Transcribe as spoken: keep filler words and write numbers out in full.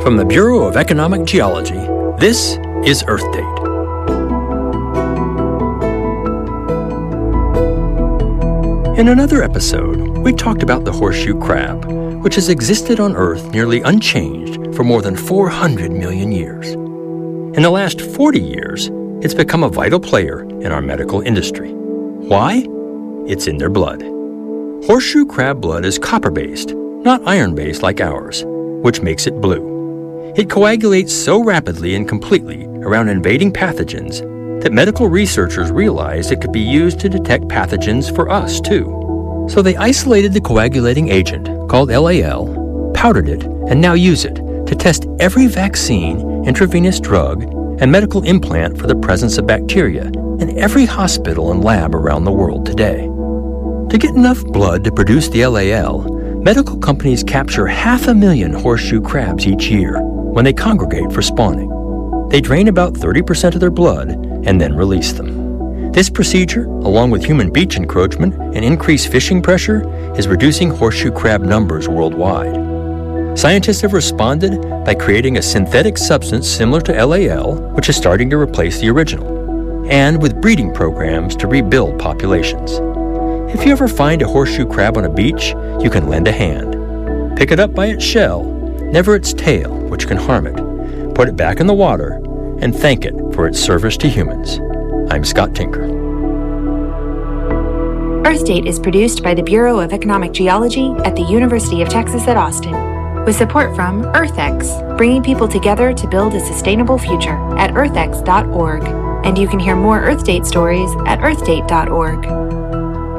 From the Bureau of Economic Geology, this is Earth Date. In another episode, we talked about the horseshoe crab, which has existed on Earth nearly unchanged for more than four hundred million years. In the last forty years, it's become a vital player in our medical industry. Why? It's in their blood. Horseshoe crab blood is copper-based, not iron-based like ours, which makes it blue. It coagulates so rapidly and completely around invading pathogens that medical researchers realized it could be used to detect pathogens for us, too. So they isolated the coagulating agent, called L A L, powdered it, and now use it to test every vaccine, intravenous drug, and medical implant for the presence of bacteria in every hospital and lab around the world today. To get enough blood to produce the L A L, medical companies capture half a million horseshoe crabs each year when they congregate for spawning. They drain about thirty percent of their blood and then release them. This procedure, along with human beach encroachment and increased fishing pressure, is reducing horseshoe crab numbers worldwide. Scientists have responded by creating a synthetic substance similar to L A L, which is starting to replace the original, and with breeding programs to rebuild populations. If you ever find a horseshoe crab on a beach, you can lend a hand. Pick it up by its shell, never its tail, which can harm it. Put it back in the water, and thank it for its service to humans. I'm Scott Tinker. Earth Date is produced by the Bureau of Economic Geology at the University of Texas at Austin, with support from EarthX, bringing people together to build a sustainable future at earth x dot org. And you can hear more Earth Date stories at earth date dot org.